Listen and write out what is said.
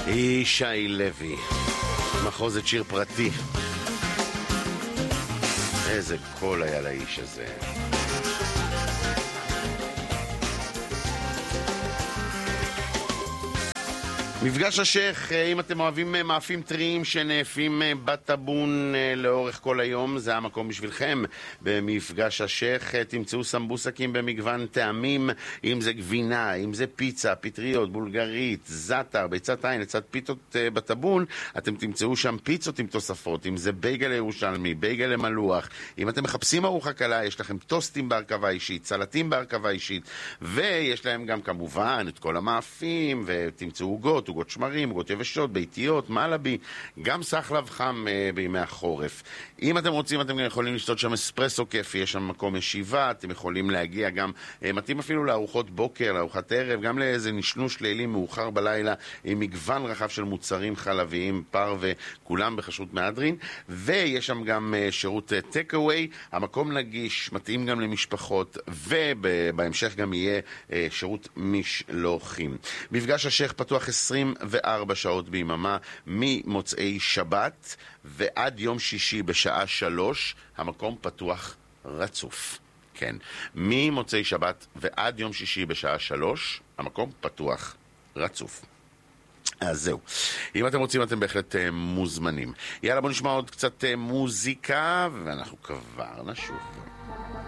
ישי לוי, מחוזת שיר פרטי. איזה קול היה לאיש הזה. מפגש השייך, אם אתם אוהבים מאפים טריים שנאפים בטבון לאורך כל היום, זה המקום בשבילכם. במפגש השייך תמצאו סמבוסקים במגוון טעמים, אם זה גבינה, אם זה פיצה, פטריות, בולגרית, זאטר, ביצת עין, לצד פיתות בטבון, אתם תמצאו שם פיצות עם תוספות, אם זה בייגל ירושלמי, בייגל מלוח. אם אתם מחפשים ארוחה קלה, יש לכם טוסטים בהרכבה אישית, סלטים בהרכבה אישית, ויש להם גם כמובן את כל המאפים, ותמצאו עוגות, עוגות שמרים, עוגות יבשות, ביתיות, מלאבי, גם סחלב חם בימי החורף. אם אתם רוצים, אתם גם יכולים לשתות שם אספרסו כיפי, יש שם מקום ישיבה, אתם יכולים להגיע גם, מתאים אפילו לארוחות בוקר, לארוחת ערב, גם לאיזה נשנוש לילי מאוחר בלילה, עם מגוון רחב של מוצרים חלביים, פר וכולם בכשרות מהדרין, ויש שם גם שירות טק-אווי, המקום נגיש, מתאים גם למשפחות, ובהמשך גם יהיה שירות משלוחים. מפגש השייך פתוח 24 שעות ביממה, ממוצאי שבת ועד יום שישי בשעה 3, המקום פתוח רצוף. כן, ממוצאי שבת ועד יום שישי בשעה 3, המקום פתוח רצוף. אז זהו. אם אתם רוצים, אתם בהחלט מוזמנים. יאללה, בואו נשמע עוד קצת מוזיקה, ואנחנו כבר נשוב.